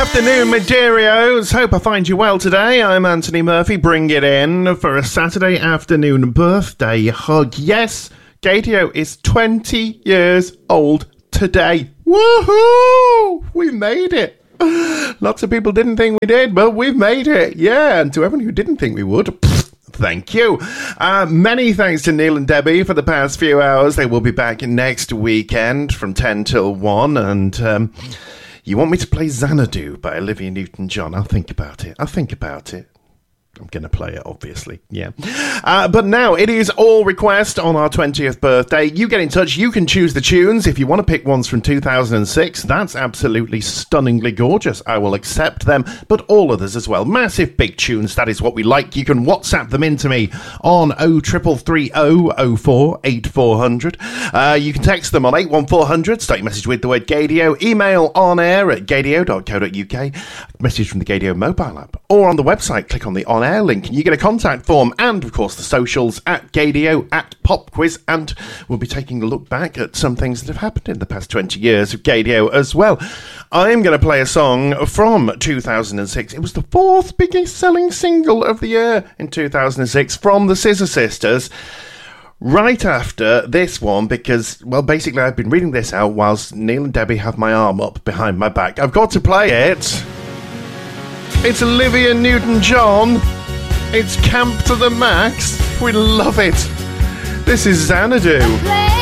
Afternoon, Materios. Hope I find you well today. I'm Anthony Murphy. Bring it in for a Saturday afternoon birthday hug. Yes, Gaydio is 20 years old today. Woohoo! We made it. Lots of people didn't think we did, but we've made it. Yeah, and to everyone who didn't think we would, thank you. Many thanks to Neil and Debbie for the past few hours. They will be back next weekend from 10 till 1, and you want me to play Xanadu by Olivia Newton-John? I'll think about it. I'm going to play it, obviously. Yeah. But now, it is all request on our 20th birthday. You get in touch. You can choose the tunes. If you want to pick ones from 2006, that's absolutely stunningly gorgeous. I will accept them, but all others as well. Massive big tunes. That is what we like. You can WhatsApp them into me on 03330 04 8400. You can text them on 81400. Start your message with the word Gaydio. Email onair@gaydio.co.uk. Message from the Gaydio mobile app. Or on the website, click on the On Air link and you get a contact form, and of course the socials at Gaydio, at Pop Quiz, and we'll be taking a look back at some things that have happened in the past 20 years of Gaydio as well. I'm going to play a song from 2006. It was the 4th biggest selling single of the year in 2006 from the Scissor Sisters. Right after this one, because, well, basically I've been reading this out whilst Neil and Debbie have my arm up behind my back. I've got to play it. It's Olivia Newton-John. It's camp to the max. We love it. This is Xanadu.